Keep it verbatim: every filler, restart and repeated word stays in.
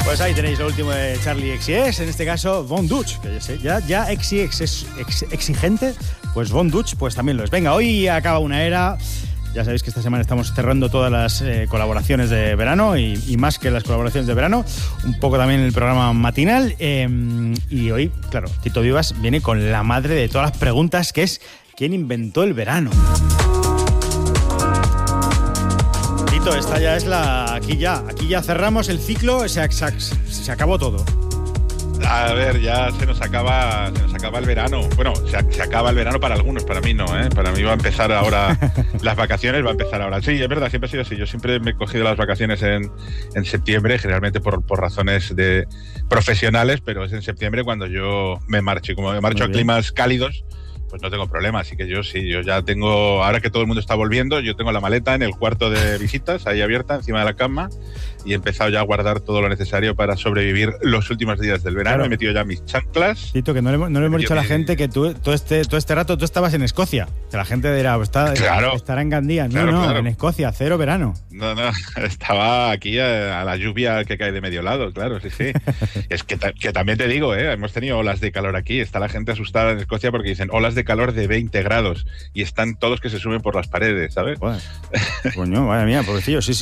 Pues ahí tenéis lo último de Charli X C X, en este caso Von Dutch, que ya sé, ya, ya X C X es ex, exigente, pues Von Dutch pues también lo es. Venga, hoy acaba una era, ya sabéis que esta semana estamos cerrando todas las eh, colaboraciones de verano y, y más que las colaboraciones de verano, un poco también el programa matinal eh, y hoy, claro, Tito Vivas viene con la madre de todas las preguntas, que es ¿quién inventó el verano? Esta ya es la... Aquí ya, aquí ya cerramos el ciclo, se, se, se acabó todo. A ver, ya se nos acaba se nos acaba el verano. Bueno, se, se acaba el verano para algunos, para mí no, ¿eh? Para mí va a empezar ahora, las vacaciones va a empezar ahora. Sí, es verdad, siempre ha sido así. Yo siempre me he cogido las vacaciones en, en septiembre, generalmente por, por razones de profesionales, pero es en septiembre cuando yo me marcho. Y como me marcho a climas cálidos, pues no tengo problema, así que yo sí, yo ya tengo, ahora que todo el mundo está volviendo, yo tengo la maleta en el cuarto de visitas, ahí abierta, encima de la cama, y he empezado ya a guardar todo lo necesario para sobrevivir los últimos días del verano. Claro. He metido ya mis chanclas. Tito, que no le, no le hemos dicho a la mi... gente que tú todo este, todo este rato tú estabas en Escocia, que la gente dirá, pues está, claro, estará en Gandía. No, claro, no, claro. En Escocia, cero verano. No, no, estaba aquí a, a la lluvia que cae de medio lado, claro, sí, sí. Es que, que también te digo, ¿eh? Hemos tenido olas de calor aquí, está la gente asustada en Escocia porque dicen olas de calor de veinte grados y están todos que se suben por las paredes, ¿sabes? Bueno, coño, madre mía, pobrecillo, sí, sí.